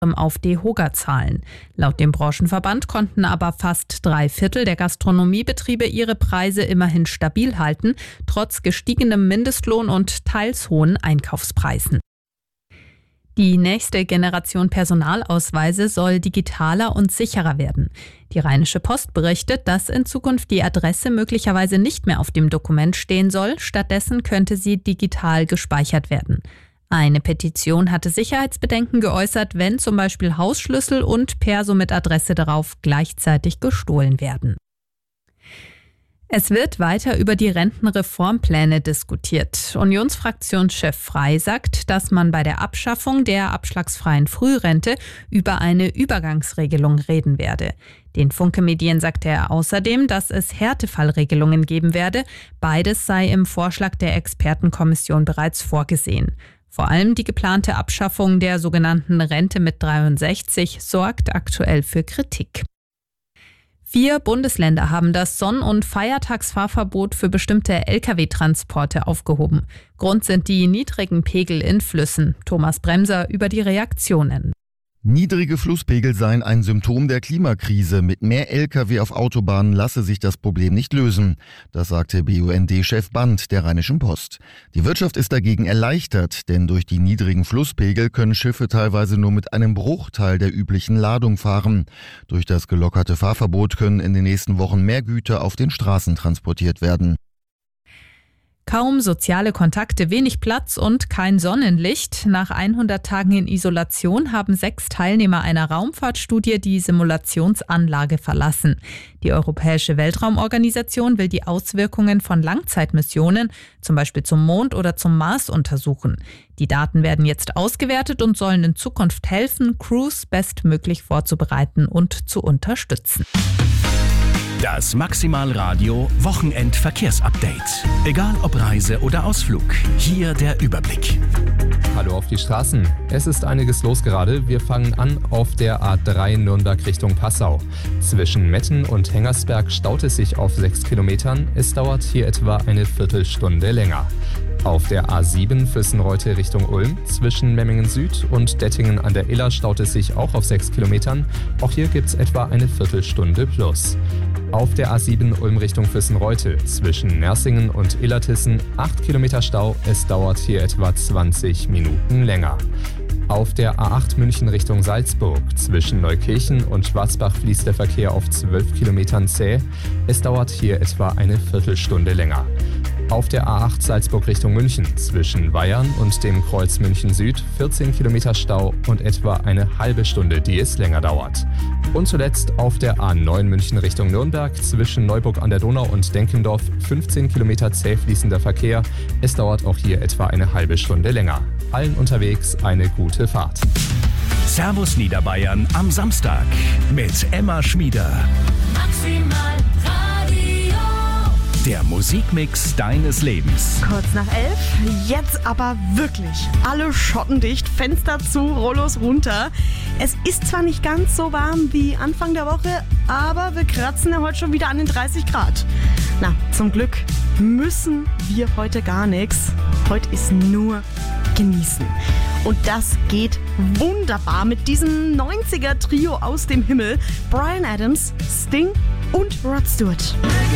auf DEHOGA zahlen. Laut dem Branchenverband konnten aber fast 3/4 der Gastronomiebetriebe ihre Preise immerhin stabil halten, trotz gestiegenem Mindestlohn und teils hohen Einkaufspreisen. Die nächste Generation Personalausweise soll digitaler und sicherer werden. Die Rheinische Post berichtet, dass in Zukunft die Adresse möglicherweise nicht mehr auf dem Dokument stehen soll. Stattdessen könnte sie digital gespeichert werden. Eine Petition hatte Sicherheitsbedenken geäußert, wenn zum Beispiel Hausschlüssel und Perso mit Adresse darauf gleichzeitig gestohlen werden. Es wird weiter über die Rentenreformpläne diskutiert. Unionsfraktionschef Frey sagt, dass man bei der Abschaffung der abschlagsfreien Frührente über eine Übergangsregelung reden werde. Den Funke-Medien sagte er außerdem, dass es Härtefallregelungen geben werde. Beides sei im Vorschlag der Expertenkommission bereits vorgesehen. Vor allem die geplante Abschaffung der sogenannten Rente mit 63 sorgt aktuell für Kritik. 4 Bundesländer haben das Sonn- und Feiertagsfahrverbot für bestimmte Lkw-Transporte aufgehoben. Grund sind die niedrigen Pegel in Flüssen. Thomas Bremser über die Reaktionen. Niedrige Flusspegel seien ein Symptom der Klimakrise. Mit mehr Lkw auf Autobahnen lasse sich das Problem nicht lösen. Das sagte BUND-Chef Band der Rheinischen Post. Die Wirtschaft ist dagegen erleichtert, denn durch die niedrigen Flusspegel können Schiffe teilweise nur mit einem Bruchteil der üblichen Ladung fahren. Durch das gelockerte Fahrverbot können in den nächsten Wochen mehr Güter auf den Straßen transportiert werden. Kaum soziale Kontakte, wenig Platz und kein Sonnenlicht. Nach 100 Tagen in Isolation haben 6 Teilnehmer einer Raumfahrtstudie die Simulationsanlage verlassen. Die Europäische Weltraumorganisation will die Auswirkungen von Langzeitmissionen, zum Beispiel zum Mond oder zum Mars, untersuchen. Die Daten werden jetzt ausgewertet und sollen in Zukunft helfen, Crews bestmöglich vorzubereiten und zu unterstützen. Das Maximalradio Wochenendverkehrsupdate. Egal ob Reise oder Ausflug, hier der Überblick. Hallo auf die Straßen. Es ist einiges los gerade. Wir fangen an auf der A3 Nürnberg Richtung Passau. Zwischen Metten und Hengersberg staut es sich auf 6 Kilometern. Es dauert hier etwa eine Viertelstunde länger. Auf der A7 Füssen-Reute Richtung Ulm. Zwischen Memmingen Süd und Dettingen an der Iller staut es sich auch auf 6 Kilometern. Auch hier gibt es etwa eine Viertelstunde plus. Auf der A7 Ulm Richtung Füssen-Reute zwischen Nersingen und Illertissen 8 Kilometer Stau. Es dauert hier etwa 20 Minuten länger. Auf der A8 München Richtung Salzburg zwischen Neukirchen und Schwarzbach fließt der Verkehr auf 12 Kilometern zäh. Es dauert hier etwa eine Viertelstunde länger. Auf der A8 Salzburg Richtung München zwischen Weyern und dem Kreuz München Süd 14 Kilometer Stau und etwa eine halbe Stunde, die es länger dauert. Und zuletzt auf der A9 München Richtung Nürnberg zwischen Neuburg an der Donau und Denkendorf 15 Kilometer zäh fließender Verkehr. Es dauert auch hier etwa eine halbe Stunde länger. Allen unterwegs eine gute Fahrt. Servus Niederbayern am Samstag mit Emma Schmieder. Maximal Radio. Der Musikmix deines Lebens. Kurz nach 11, jetzt aber wirklich. Alle schottendicht, Fenster zu, Rollos runter. Es ist zwar nicht ganz so warm wie Anfang der Woche, aber wir kratzen ja heute schon wieder an den 30 Grad. Na, zum Glück müssen wir heute gar nichts. Heute ist nur genießen. Und das geht wunderbar mit diesem 90er-Trio aus dem Himmel. Bryan Adams, Sting und Rod Stewart.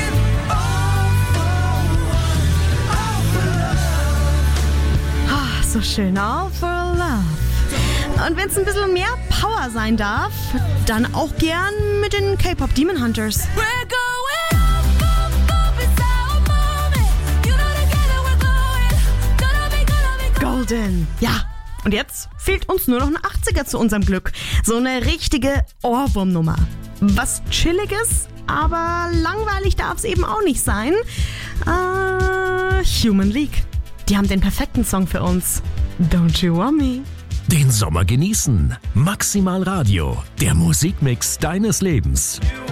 So schön, All for Love. Und wenn es ein bisschen mehr Power sein darf, dann auch gern mit den K-Pop Demon Hunters. Golden, ja. Und jetzt fehlt uns nur noch ein 80er zu unserem Glück. So eine richtige Ohrwurmnummer. Was Chilliges, aber langweilig darf es eben auch nicht sein. Human League. Die haben den perfekten Song für uns. Don't You Want Me? Den Sommer genießen. Maximal Radio, der Musikmix deines Lebens.